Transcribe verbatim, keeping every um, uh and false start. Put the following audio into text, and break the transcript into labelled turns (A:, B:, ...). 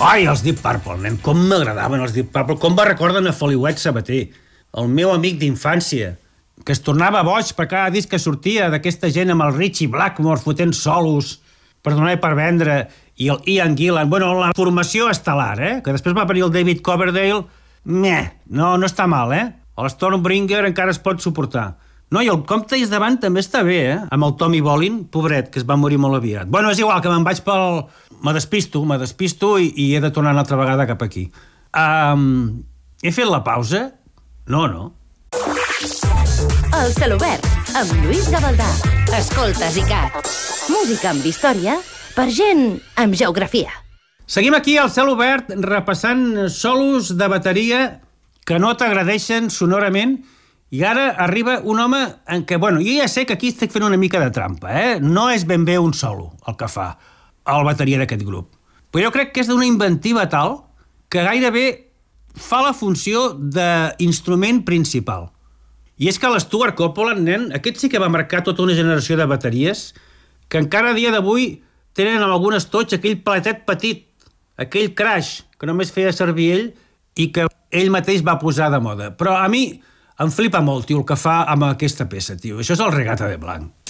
A: Ai, els Deep Purple, nen, com m'agradaven els Deep Purple. Com me recorden a Foliuet Sabater, el meu amic d'infància, que es tornava boig per cada disc que sortia d'aquesta gent amb el Ritchie Blackmore fotent solos per donar i per vendre, i el Ian Gillan, bueno, la formació estel·lar, eh? Que després va venir el David Coverdale, meh, no, no està mal, eh? El Stormbringer encara es pot suportar. No, i el Comte is davant també està bé, eh? Amb el Tommy Bolin, pobret, que es va morir molt aviat. Bueno, és igual, que me'n vaig pel... Me despisto, me despisto i, i he de tornar una altra vegada cap aquí. Um, he fet la pausa? No, no.
B: El Celobert, amb Lluís Gavaldà. Escoltes i cat. Música amb història per gent amb geografia.
A: Seguim aquí al cel obert repassant solos de bateria que no t'agradeixen sonorament, i ara arriba un home en què, bueno, jo ja sé que aquí estic fent una mica de trampa, eh? No és ben bé un solo el que fa el bateria d'aquest grup. Però jo crec que és d'una inventiva tal que gairebé fa la funció d'instrument principal. I és que l'Stuart Copeland, nen, aquest sí que va marcar tota una generació de bateries que encara a dia d'avui tenen amb algunes tots aquell paletet petit, aquell crash que només feia servir ell i que ell mateix va posar de moda. Però a mi em flipa molt, tio, el que fa amb aquesta peça, tio. Això és el Regata de Blanc.